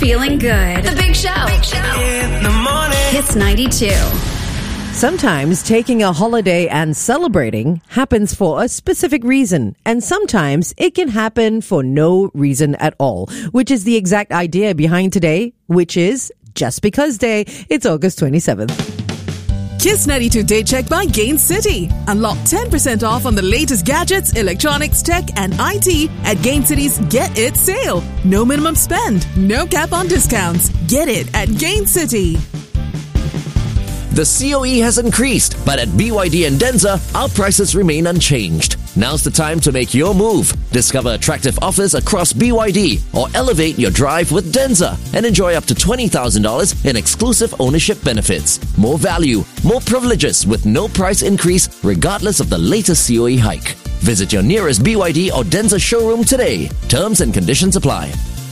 feeling good. The Big Show. In the morning. Hits 92. Sometimes taking a holiday and celebrating happens for a specific reason, and sometimes it can happen for no reason at all, which is the exact idea behind today, which is Just Because Day. It's August 27th. Kiss 92 Day Check by Gain City. Unlock 10% off on the latest gadgets, electronics, tech, and IT at Gain City's Get It sale. No minimum spend, no cap on discounts. Get it at Gain City. The COE has increased, but at BYD and Denza, our prices remain unchanged. Now's the time to make your move. Discover attractive offers across BYD or elevate your drive with Denza and enjoy up to $20,000 in exclusive ownership benefits. More value, more privileges with no price increase regardless of the latest COE hike. Visit your nearest BYD or Denza showroom today. Terms and conditions apply.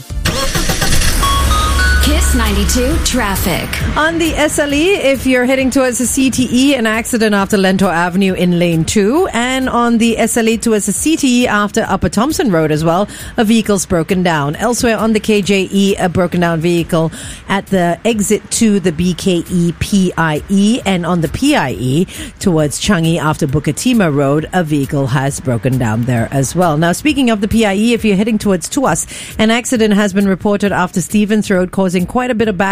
Kiss 92 traffic. On the SLE, if you're heading towards the CTE, an accident after Lentor Avenue in lane 2. And on the SLE towards the CTE after Upper Thompson Road as well, a vehicle's broken down. Elsewhere on the KJE, a broken down vehicle at the exit to the BKE PIE. And on the PIE towards Changi after Bukatima Road, a vehicle has broken down there as well. Now, speaking of the PIE, if you're heading towards Tuas, an accident has been reported after Stevens Road causing quite a bit of